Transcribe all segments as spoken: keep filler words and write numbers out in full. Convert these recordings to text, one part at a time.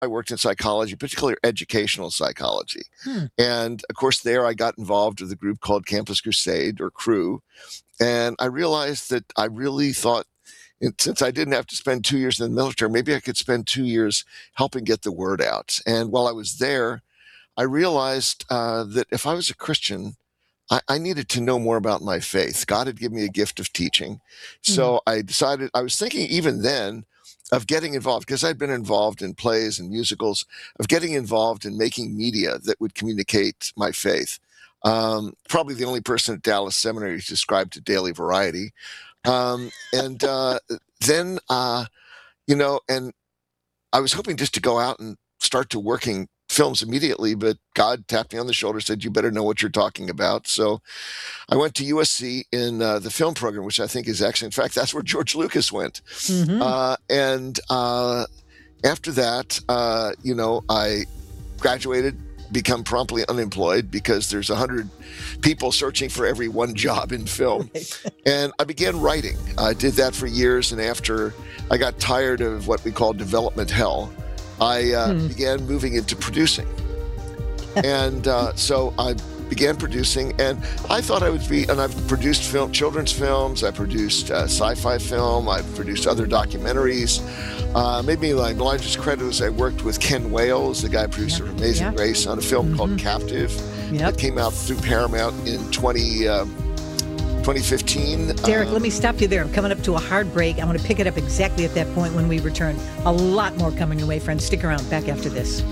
I worked in psychology, particularly educational psychology. Hmm. And of course, there I got involved with a group called Campus Crusade or Crew. And I realized that I really thought, and since I didn't have to spend two years in the military, maybe I could spend two years helping get the word out. And while I was there, I realized uh, that if I was a Christian, I, I needed to know more about my faith. God had given me a gift of teaching. So mm. I decided, I was thinking even then of getting involved, because I'd been involved in plays and musicals, of getting involved in making media that would communicate my faith. Um, probably the only person at Dallas Seminary who subscribed to Daily Variety. Um, and uh, then, uh, you know, and I was hoping just to go out and start to working films immediately, but God tapped me on the shoulder, said, you better know what you're talking about. So I went to U S C in uh, the film program, which I think is excellent. In fact, that's where George Lucas went. Mm-hmm. Uh, and uh, after that, uh, you know, I graduated, become promptly unemployed because there's a hundred people searching for every one job in film. Right. And I began writing. I did that for years. And after I got tired of what we call development hell, I uh, hmm. began moving into producing. And uh, so I began producing, and I thought I would be, and I've produced film, children's films, I produced uh, sci-fi film, I've produced other documentaries. Uh, maybe my largest credit was I worked with Ken Wales, the guy who produced yep. Amazing yep. Grace, on a film mm-hmm. called Captive yep. that came out through Paramount in twenty, uh, twenty fifteen. Derek, um, let me stop you there. I'm coming up to a hard break. I want to pick it up exactly at that point when we return. A lot more coming your way, friends. Stick around. Back after this.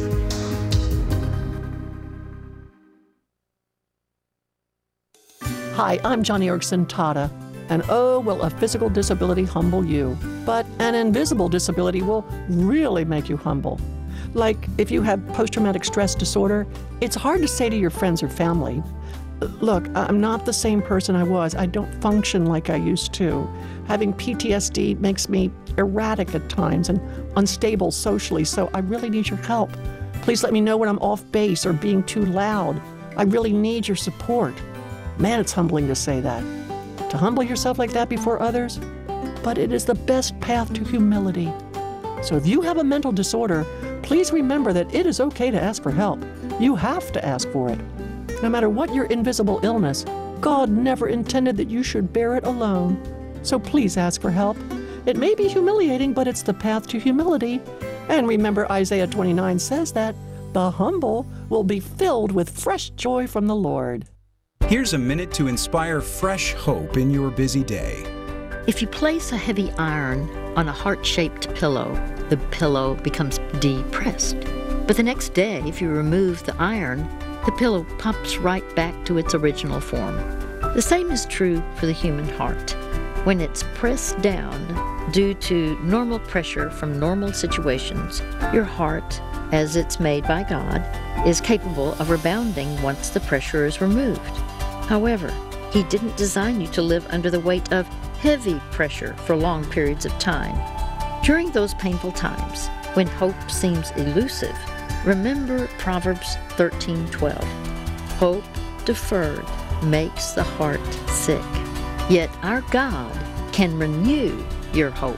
Hi, I'm Johnny Erickson Tata. And oh, will a physical disability humble you. But an invisible disability will really make you humble. Like if you have post-traumatic stress disorder, it's hard to say to your friends or family, look, I'm not the same person I was. I don't function like I used to. Having P T S D makes me erratic at times and unstable socially, so I really need your help. Please let me know when I'm off base or being too loud. I really need your support. Man, it's humbling to say that. To humble yourself like that before others, but it is the best path to humility. So if you have a mental disorder, please remember that it is okay to ask for help. You have to ask for it. No matter what your invisible illness, God never intended that you should bear it alone. So please ask for help. It may be humiliating, but it's the path to humility. And remember, Isaiah twenty-nine says that the humble will be filled with fresh joy from the Lord. Here's a minute to inspire fresh hope in your busy day. If you place a heavy iron on a heart-shaped pillow, the pillow becomes depressed. But the next day, if you remove the iron, the pillow pops right back to its original form. The same is true for the human heart. When it's pressed down due to normal pressure from normal situations, your heart, as it's made by God, is capable of rebounding once the pressure is removed. However, He didn't design you to live under the weight of heavy pressure for long periods of time. During those painful times, when hope seems elusive, remember Proverbs thirteen twelve. Hope deferred makes the heart sick. Yet our God can renew your hope.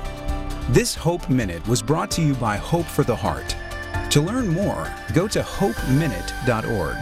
This Hope Minute was brought to you by Hope for the Heart. To learn more, go to hope minute dot org.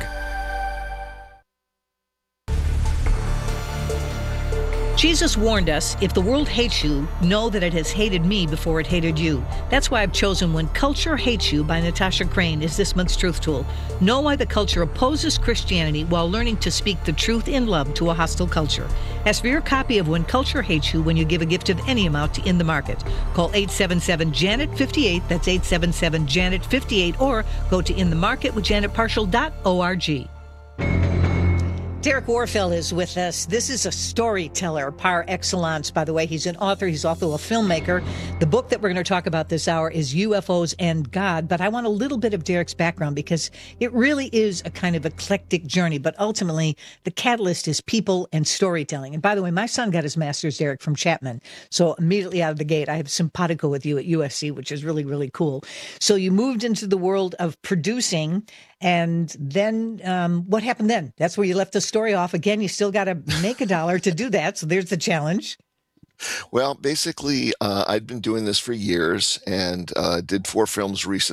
Jesus warned us, if the world hates you, know that it has hated me before it hated you. That's why I've chosen When Culture Hates You by Natasha Crane as this month's Truth Tool. Know why the culture opposes Christianity while learning to speak the truth in love to a hostile culture. Ask for your copy of When Culture Hates You when you give a gift of any amount to In the Market. Call eight seven seven Janet fifty-eight, that's eight seven seven Janet fifty-eight, or go to in the market with janet partial dot org. Derek Warfel is with us. This is a storyteller par excellence, by the way. He's an author. He's also a filmmaker. The book that we're going to talk about this hour is U F Os and God. But I want a little bit of Derek's background because it really is a kind of eclectic journey. But ultimately, the catalyst is people and storytelling. And by the way, my son got his master's, Derek, from Chapman. So immediately out of the gate, I have simpatico with you at U S C, which is really, really cool. So you moved into the world of producing. And then um, what happened then? That's where you left the story off. Again, you still got to make a dollar to do that. So there's the challenge. Well, basically, uh, I'd been doing this for years and uh, did four films recently.